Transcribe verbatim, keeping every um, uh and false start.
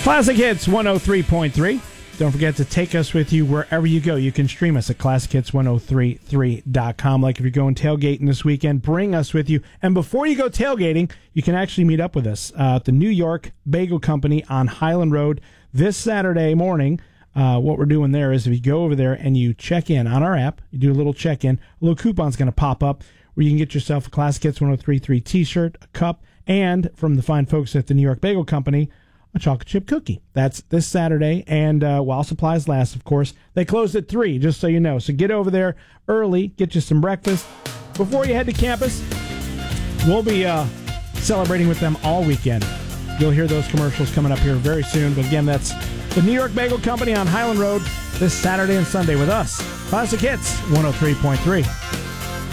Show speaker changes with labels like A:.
A: Classic Hits one oh three point three. Don't forget to take us with you wherever you go. You can stream us at classic hits ten thirty-three dot com. Like if you're going tailgating this weekend, bring us with you. And before you go tailgating, you can actually meet up with us uh, at the New York Bagel Company on Highland Road this Saturday morning. Uh, what we're doing there is if you go over there and you check in on our app, you do a little check-in, a little coupon's going to pop up where you can get yourself a Classic Hits ten thirty-three t-shirt, a cup, and from the fine folks at the New York Bagel Company, a chocolate chip cookie. That's this Saturday, and uh, while supplies last, of course. They close at three, just so you know. So get over there early, get you some breakfast. Before you head to campus, we'll be uh, celebrating with them all weekend. You'll hear those commercials coming up here very soon. But again, that's the New York Bagel Company on Highland Road this Saturday and Sunday with us. Classic Hits one oh three point three.